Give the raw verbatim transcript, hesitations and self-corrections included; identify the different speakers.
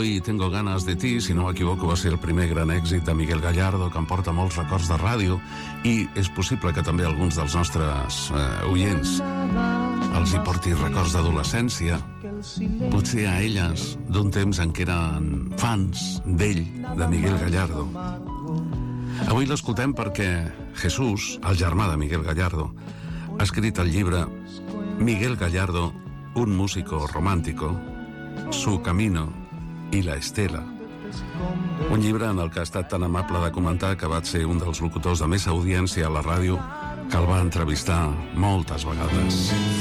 Speaker 1: Hoy tengo ganas de ti, si no m'equivoco, va ser el primer gran èxit de Miguel Gallardo, que em porta molts records de ràdio, i és possible que també alguns dels nostres eh, oients els hi porti records d'adolescència, potser a elles d'un temps en què eren fans d'ell, de Miguel Gallardo. Avui l'escoltem perquè Jesús, el germà de Miguel Gallardo, ha escrit el llibre Miguel Gallardo, un músico romántico, Su camino i la estela. Un llibre en el que ha estat tan amable de comentar que va ser un dels locutors de més audiència a la ràdio, que el va entrevistar moltes vegades.